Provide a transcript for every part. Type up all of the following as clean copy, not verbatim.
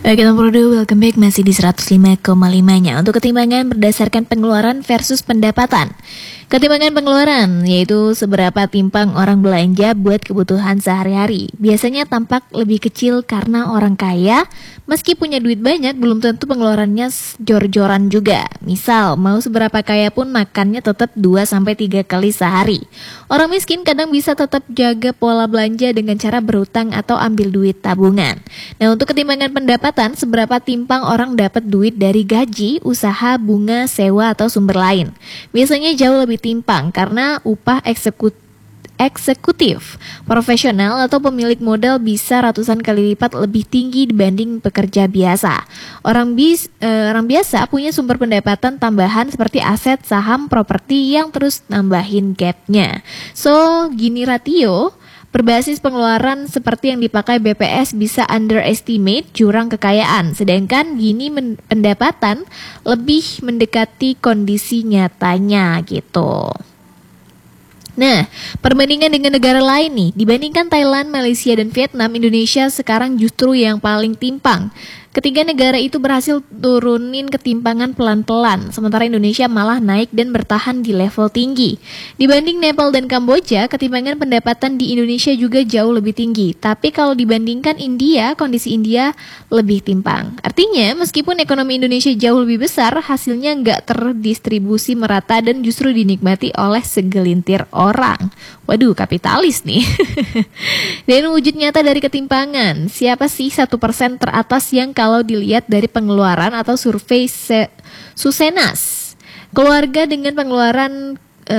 Baik, kita welcome back masih di 105,5-nya untuk ketimbangan berdasarkan pengeluaran versus pendapatan. Ketimbangan pengeluaran yaitu seberapa timpang orang belanja buat kebutuhan sehari-hari. Biasanya tampak lebih kecil karena orang kaya meski punya duit banyak belum tentu pengeluarannya jor-joran juga. Misal mau seberapa kaya pun makannya tetap 2-3 kali sehari. Orang miskin kadang bisa tetap jaga pola belanja dengan cara berutang atau ambil duit tabungan. Nah, untuk ketimbangan pendapatan, seberapa timpang orang dapat duit dari gaji, usaha, bunga, sewa, atau sumber lain. Biasanya jauh lebih timpang karena upah eksekutif, profesional, atau pemilik modal bisa ratusan kali lipat lebih tinggi dibanding pekerja biasa. Orang biasa punya sumber pendapatan tambahan seperti aset, saham, properti yang terus nambahin gapnya. So, gini ratio berbasis pengeluaran seperti yang dipakai BPS bisa underestimate jurang kekayaan, sedangkan gini pendapatan lebih mendekati kondisi nyatanya gitu. Nah, perbandingan dengan negara lain nih, dibandingkan Thailand, Malaysia, dan Vietnam, Indonesia sekarang justru yang paling timpang. Ketiga negara itu berhasil turunin ketimpangan pelan-pelan, sementara Indonesia malah naik dan bertahan di level tinggi. Dibanding Nepal dan Kamboja, ketimpangan pendapatan di Indonesia juga jauh lebih tinggi. Tapi kalau dibandingkan India, kondisi India lebih timpang. Artinya, meskipun ekonomi Indonesia jauh lebih besar, hasilnya nggak terdistribusi merata dan justru dinikmati oleh segelintir orang. Waduh, kapitalis nih. Dan wujud nyata dari ketimpangan, siapa sih 1% teratas yang kalau dilihat dari pengeluaran atau survei Susenas? Keluarga dengan pengeluaran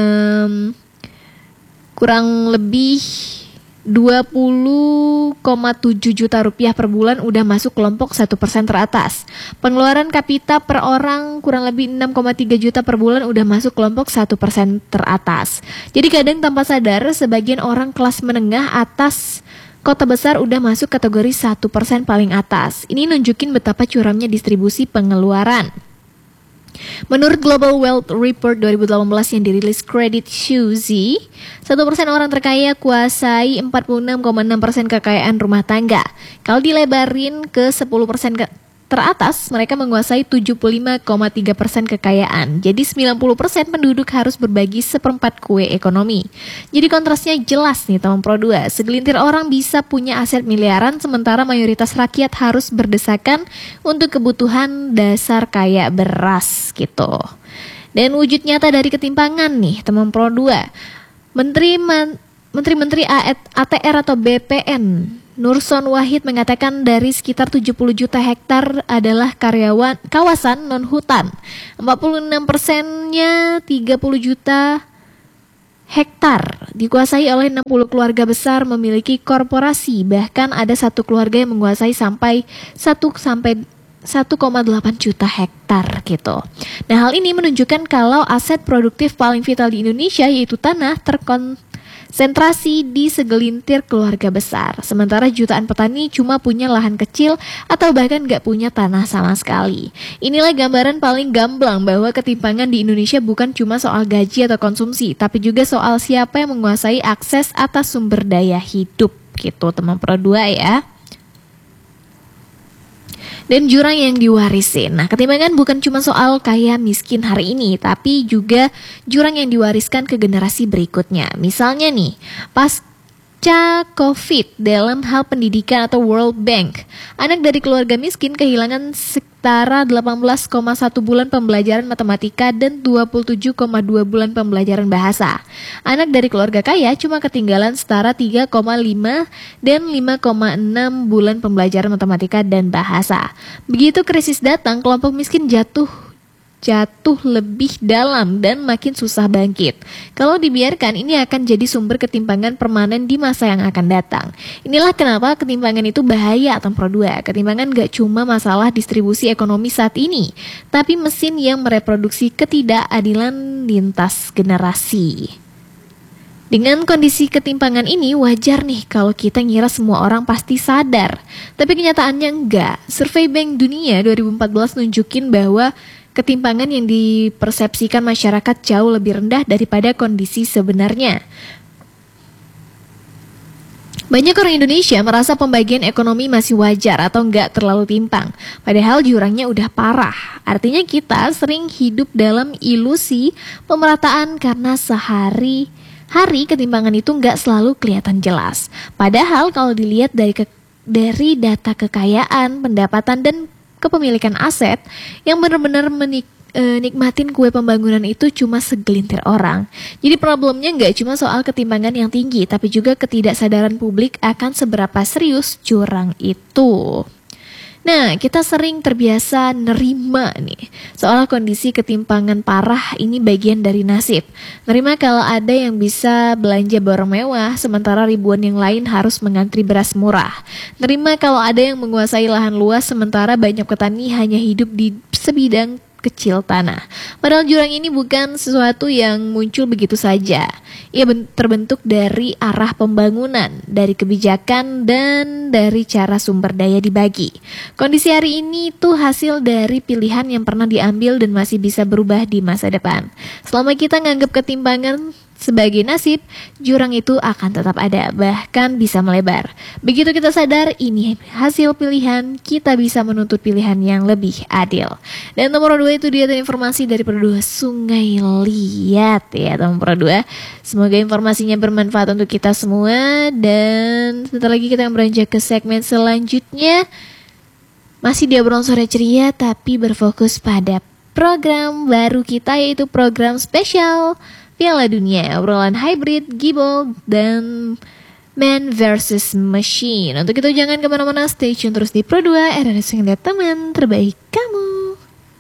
kurang lebih 20,7 juta rupiah per bulan udah masuk kelompok 1% teratas. Pengeluaran kapita per orang kurang lebih 6,3 juta per bulan udah masuk kelompok 1% teratas. Jadi kadang tanpa sadar sebagian orang kelas menengah atas kota besar udah masuk kategori 1% paling atas. Ini nunjukin betapa curamnya distribusi pengeluaran. Menurut Global Wealth Report 2018 yang dirilis Credit Suisse, 1% orang terkaya kuasai 46,6% kekayaan rumah tangga. Kalau dilebarin ke 10% teratas, mereka menguasai 75,3% kekayaan. Jadi 90% penduduk harus berbagi seperempat kue ekonomi. Jadi kontrasnya jelas nih teman Pro 2. Segelintir orang bisa punya aset miliaran sementara mayoritas rakyat harus berdesakan untuk kebutuhan dasar kayak beras gitu. Dan wujud nyata dari ketimpangan nih teman Pro 2. Menteri-menteri ATR atau BPN Nurson Wahid mengatakan dari sekitar 70 juta hektar adalah kawasan non-hutan. 46%-nya 30 juta hektar dikuasai oleh 60 keluarga besar memiliki korporasi. Bahkan ada satu keluarga yang menguasai sampai 1,8 juta hektar gitu. Nah, hal ini menunjukkan kalau aset produktif paling vital di Indonesia yaitu tanah terkonsentrasi di segelintir keluarga besar. Sementara jutaan petani cuma punya lahan kecil atau bahkan gak punya tanah sama sekali. Inilah gambaran paling gamblang bahwa ketimpangan di Indonesia bukan cuma soal gaji atau konsumsi, tapi juga soal siapa yang menguasai akses atas sumber daya hidup gitu teman Pro 2 ya. Dan jurang yang diwarisin. Nah, ketimpangan bukan cuma soal kaya miskin hari ini, tapi juga jurang yang diwariskan ke generasi berikutnya. Misalnya nih, pasca COVID dalam hal pendidikan atau World Bank, anak dari keluarga miskin kehilangan setara 18,1 bulan pembelajaran matematika dan 27,2 bulan pembelajaran bahasa. Anak dari keluarga kaya cuma ketinggalan setara 3,5 dan 5,6 bulan pembelajaran matematika dan bahasa. Begitu krisis datang, kelompok miskin jatuh lebih dalam dan makin susah bangkit. Kalau dibiarkan, ini akan jadi sumber ketimpangan permanen di masa yang akan datang. Inilah kenapa ketimpangan itu bahaya atau Pro 2. Ketimpangan gak cuma masalah distribusi ekonomi saat ini, tapi mesin yang mereproduksi ketidakadilan lintas generasi. Dengan kondisi ketimpangan ini wajar nih kalau kita ngira semua orang pasti sadar. Tapi kenyataannya enggak. Survei Bank Dunia 2014 nunjukin bahwa ketimpangan yang dipersepsikan masyarakat jauh lebih rendah daripada kondisi sebenarnya. Banyak orang Indonesia merasa pembagian ekonomi masih wajar atau nggak terlalu timpang, padahal jurangnya udah parah. Artinya kita sering hidup dalam ilusi pemerataan karena sehari-hari ketimpangan itu nggak selalu kelihatan jelas. Padahal kalau dilihat dari data kekayaan, pendapatan, dan kepemilikan aset yang benar-benar nikmatin kue pembangunan itu cuma segelintir orang. Jadi problemnya nggak cuma soal ketimpangan yang tinggi, tapi juga ketidaksadaran publik akan seberapa serius jurang itu. Nah, kita sering terbiasa nerima nih, soal kondisi ketimpangan parah ini bagian dari nasib. Nerima kalau ada yang bisa belanja barang mewah, sementara ribuan yang lain harus mengantri beras murah. Nerima kalau ada yang menguasai lahan luas, sementara banyak petani hanya hidup di sebidang kecil tanah. Padahal jurang ini bukan sesuatu yang muncul begitu saja. Ia terbentuk dari arah pembangunan, dari kebijakan, dan dari cara sumber daya dibagi. Kondisi hari ini itu hasil dari pilihan yang pernah diambil dan masih bisa berubah di masa depan. Selama kita nganggap ketimpangan sebagai nasib, jurang itu akan tetap ada, bahkan bisa melebar. Begitu kita sadar ini hasil pilihan, kita bisa menuntut pilihan yang lebih adil. Dan nomor 2 itu dia informasi dari Pro2 Sungai Liat ya teman Pro2. Semoga informasinya bermanfaat untuk kita semua. Dan sebentar lagi kita akan beranjak ke segmen selanjutnya. Masih di obrolan sore ceria, tapi berfokus pada program baru kita, yaitu program spesial Piala Dunia, obrolan hybrid, Gibold, dan Man versus Machine. Untuk itu jangan kemana-mana, stay tune terus di Pro2, RRS yang lihat teman terbaik.